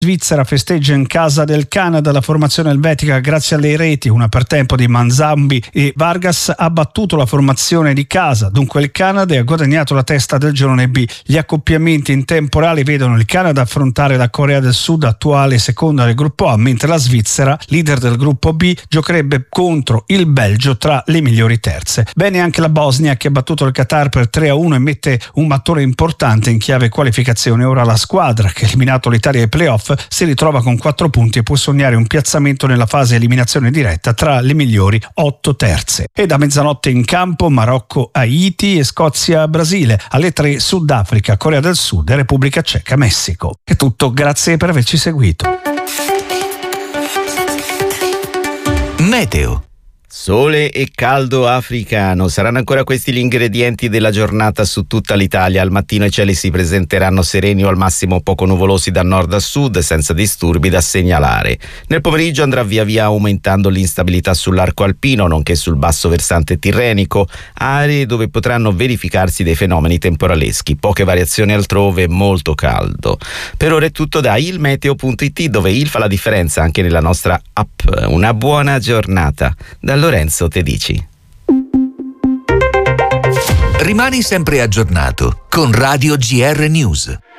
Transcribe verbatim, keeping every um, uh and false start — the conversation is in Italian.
Svizzera festeggia in casa del Canada. La formazione elvetica, grazie alle reti, una per tempo di Manzambi e Vargas, ha battuto la formazione di casa. Dunque il Canada ha guadagnato la testa del girone B. Gli accoppiamenti in tempo reale vedono il Canada affrontare la Corea del Sud, attuale seconda del gruppo A, mentre la Svizzera, leader del gruppo B, giocherebbe contro il Belgio tra le migliori terze. Bene anche la Bosnia, che ha battuto il Qatar per tre a uno e mette un mattone importante in chiave qualificazione. Ora la squadra, che ha eliminato l'Italia ai playoff, si ritrova con quattro punti e può sognare un piazzamento nella fase eliminazione diretta tra le migliori otto terze. E da mezzanotte in campo Marocco-Haiti e Scozia-Brasile, alle tre Sudafrica, Corea del Sud e Repubblica Ceca, Messico. È tutto, grazie per averci seguito. Meteo. Sole e caldo africano saranno ancora questi gli ingredienti della giornata su tutta l'Italia. Al mattino i cieli si presenteranno sereni o al massimo poco nuvolosi da nord a sud, senza disturbi da segnalare. Nel pomeriggio andrà via via aumentando l'instabilità sull'arco alpino, nonché sul basso versante tirrenico, aree dove potranno verificarsi dei fenomeni temporaleschi. Poche variazioni altrove, molto caldo. Per ora è tutto da ilmeteo punto it, dove il fa la differenza anche nella nostra app. Una buona giornata da Lorenzo Tedici. Rimani sempre aggiornato con Radio G R News.